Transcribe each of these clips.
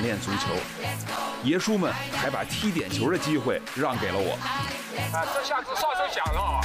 练足球。爷叔们还把踢点球的机会让给了我。 这下子哨声响了。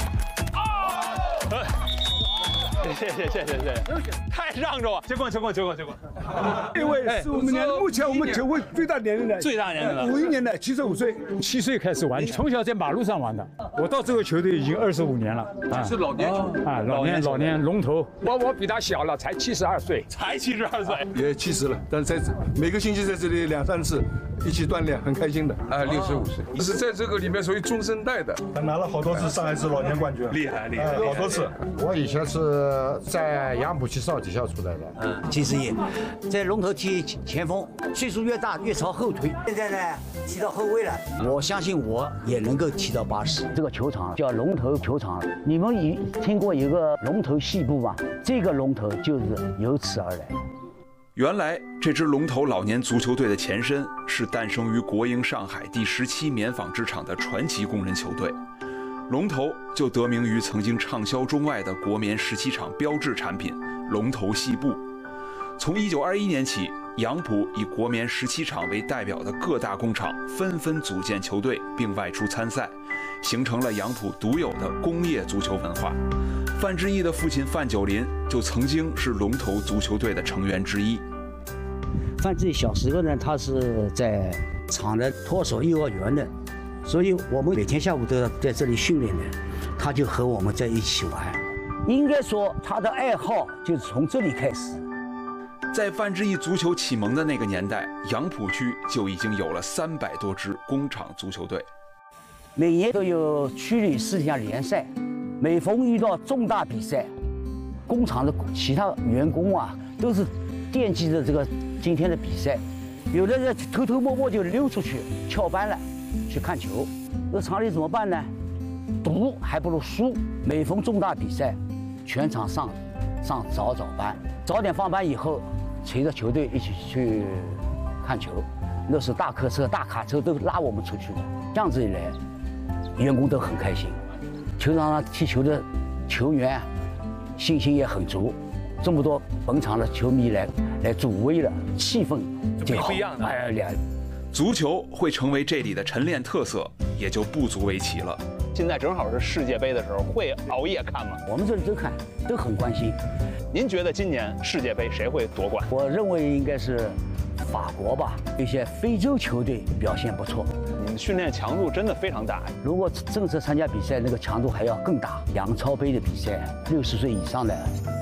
谢谢，太让着我，结棍。 因为是我们目前我们球会最大年龄的，51年的75岁 ，7岁开始玩，从小在马路上玩的。我到这个球队已经25年了， 是老年球啊，老年龙头。 我比他小了，才72岁， 也70了，但是每个星期在这里2、3次一起锻炼，很开心的。 65岁，你是在这个里面属于中生代的， 他拿了好多次上海市老年冠军， 厉害， 好多次。 我以前是在杨浦区少体校出来的 70爷，在龙头踢前锋，岁数越大越朝后退。现在呢，踢到后卫了，我相信我也能够踢到80。这个球场叫龙头球场，你们听过一个龙头细部吗？这个龙头就是由此而来。 原来这支龙头老年足球队的前身是诞生于国营上海第17棉纺织厂的传奇工人球队。龙头就得名于曾经畅销中外的国棉17厂标志产品龙头细布。从1921年起，杨浦以国棉17厂为代表的各大工厂纷纷组建球队并外出参赛，形成了杨浦独有的工业足球文化。范志毅的父亲范九林就曾经是龙头足球队的成员之一。 范志毅小时候呢，他是在厂的托手幼儿园的，所以我们每天下午都要在这里训练的，他就和我们在一起玩。应该说他的爱好就是从这里开始。 在范志毅足球启蒙的那个年代，杨浦区就已经有了300多支工厂足球队。 每年都有区里4项联赛，每逢遇到重大比赛，工厂的其他员工啊都是惦记着这个今天的比赛，有的人偷偷摸摸就溜出去翘班了去看球。那厂里怎么办呢？赌还不如输。每逢重大比赛，全场上早班，早点放班以后，随着球队一起去看球。那时大客车、大卡车都拉我们出去的，这样子一来，员工都很开心。球场上踢球的球员信心也很足，这么多本场的球迷来助威了，气氛就好。 不一样的。 足球会成为这里的晨练特色，也就不足为奇了。 现在正好是世界杯的时候，会熬夜看吗？ 我们这里都看，都很关心。 您觉得今年世界杯谁会夺冠？ 我认为应该是法国吧，一些非洲球队表现不错。 你们训练强度真的非常大。 如果正式参加比赛，那个强度还要更大。杨超杯的比赛，60岁以上的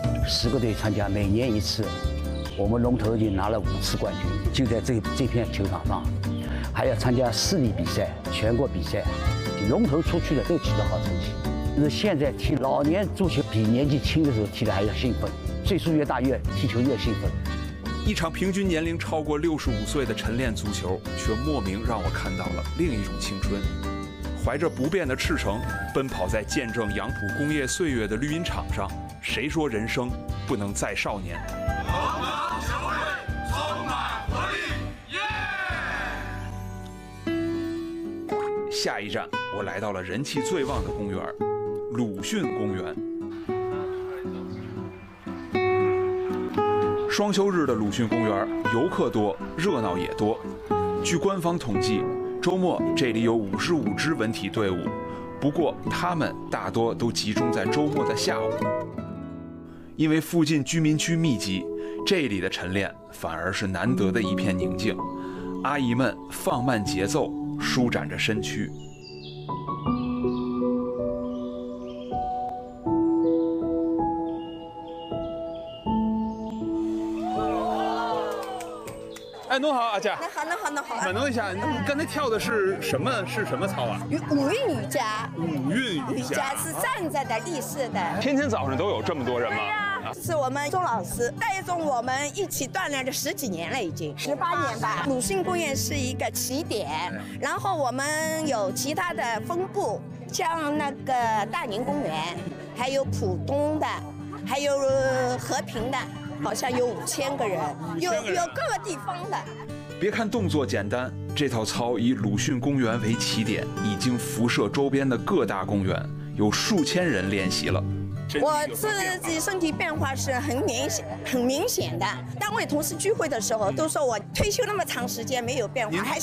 10个队参加，每年一次。我们龙头已经拿了5次冠军，就在这片球场上。还要参加市里比赛、全国比赛，龙头出去的都取得好成绩。就是现在踢老年足球，比年纪轻的时候踢的还要兴奋，岁数越大越踢球越兴奋。 一场平均年龄超过65岁的晨练足球，却莫名让我看到了另一种青春。怀着不变的赤诚，奔跑在见证杨浦工业岁月的绿茵场上，谁说人生不能再少年？下一站，我来到了人气最旺的公园——鲁迅公园。双休日的鲁迅公园，游客多，热闹也多。据官方统计，周末这里有55支文体队伍，不过他们大多都集中在周末的下午。因为附近居民区密集，这里的晨练反而是难得的一片宁静。阿姨们放慢节奏，舒展着身躯。 哎，侬好，阿姐。 那好。 反问一下，你刚才跳的是什么操啊？ 五运瑜伽。 五运瑜伽是站着的立式的。 天天早上都有这么多人吗？ 是我们钟老师带动我们一起锻炼了10几年了，已经18年吧。鲁迅公园是一个起点，然后我们有其他的分部，像那个大宁公园，还有浦东的，还有和平的，好像有5000个人，有各个地方的。 别看动作简单，这套操以鲁迅公园为起点，已经辐射周边的各大公园，有数千人练习了。 我自己身体变化是很明显的。单位同事聚会的时候都说我退休那么长时间没有变化，还